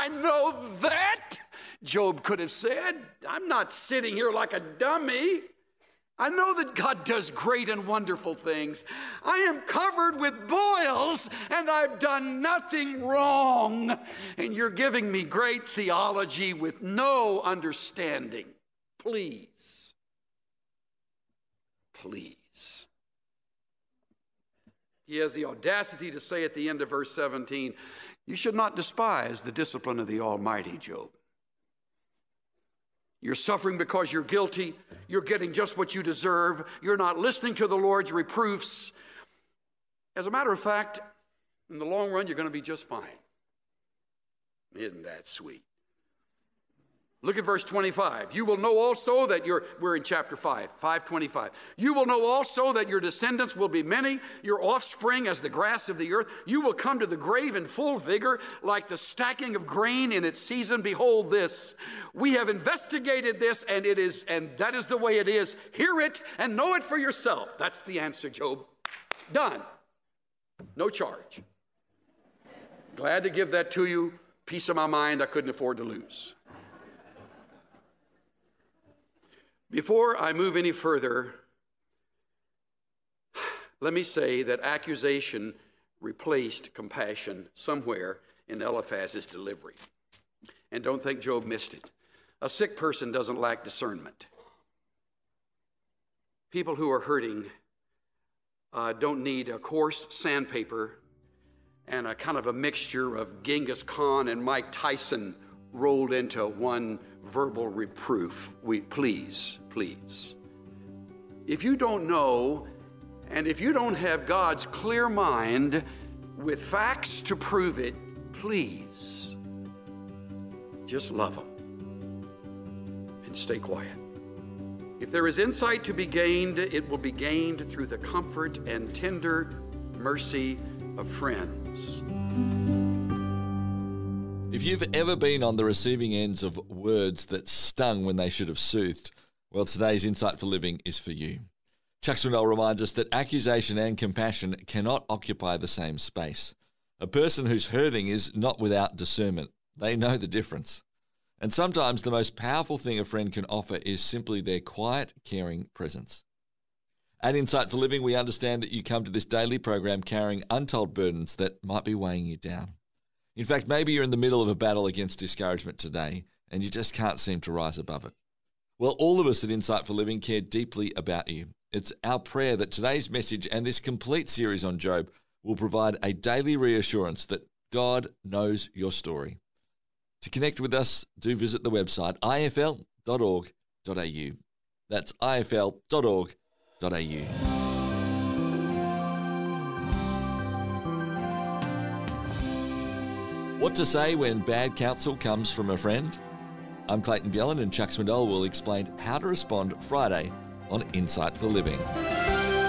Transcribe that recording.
I know that, Job could have said. I'm not sitting here like a dummy. I know that God does great and wonderful things. I am covered with boils, and I've done nothing wrong. And you're giving me great theology with no understanding. Please. Please. He has the audacity to say at the end of verse 17, you should not despise the discipline of the Almighty, Job. You're suffering because you're guilty. You're getting just what you deserve. You're not listening to the Lord's reproofs. As a matter of fact, in the long run, you're going to be just fine. Isn't that sweet? Look at verse 25. You will know also that we're in chapter 5:25. You will know also that your descendants will be many, your offspring as the grass of the earth. You will come to the grave in full vigor, like the stacking of grain in its season. Behold this. We have investigated this, and that is the way it is. Hear it and know it for yourself. That's the answer, Job. Done. No charge. Glad to give that to you. Piece of my mind I couldn't afford to lose. Before I move any further, let me say that accusation replaced compassion somewhere in Eliphaz's delivery. And don't think Job missed it. A sick person doesn't lack discernment. People who are hurting don't need a coarse sandpaper and a kind of a mixture of Genghis Khan and Mike Tyson rolled into one verbal reproof. Please. If you don't know, and if you don't have God's clear mind with facts to prove it, please, just love them and stay quiet. If there is insight to be gained, it will be gained through the comfort and tender mercy of friends. If you've ever been on the receiving ends of words that stung when they should have soothed, well, today's Insight for Living is for you. Chuck Swindoll reminds us that accusation and compassion cannot occupy the same space. A person who's hurting is not without discernment. They know the difference. And sometimes the most powerful thing a friend can offer is simply their quiet, caring presence. At Insight for Living, we understand that you come to this daily program carrying untold burdens that might be weighing you down. In fact, maybe you're in the middle of a battle against discouragement today and you just can't seem to rise above it. Well, all of us at Insight for Living care deeply about you. It's our prayer that today's message and this complete series on Job will provide a daily reassurance that God knows your story. To connect with us, do visit the website ifl.org.au. That's ifl.org.au. What to say when bad counsel comes from a friend? I'm Clayton Bjelland, and Chuck Swindoll will explain how to respond Friday on Insight for Living.